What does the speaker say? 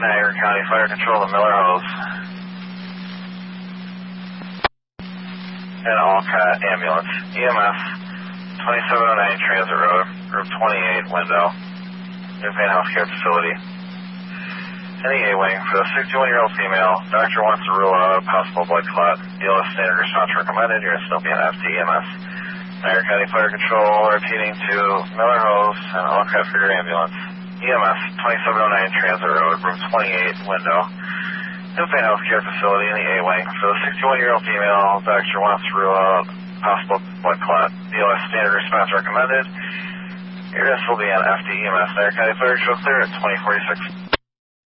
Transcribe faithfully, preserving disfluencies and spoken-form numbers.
Niagara County Fire Control, the Miller Hose. And Alcott Ambulance. E M S, twenty-seven oh nine Transit Road, Group twenty-eight, Window. Newfane Healthcare Facility. Any A-Wing for the sixty-one-year-old female. Doctor wants to rule out a possible blood clot. B L S standard response recommended. You're still being F D E M S. Niagara County Fire Control repeating to Miller Hose and Alcott Figure Ambulance. E M S, twenty-seven oh nine Transit Road, Room twenty-eight, Window. Newfane Healthcare Facility in the A-Wing. For the sixty-one-year-old female, doctor wants to rule out possible blood clot. B L S standard response recommended. You're still being F D E M S. Niagara County Fire Control clear at twenty forty-six.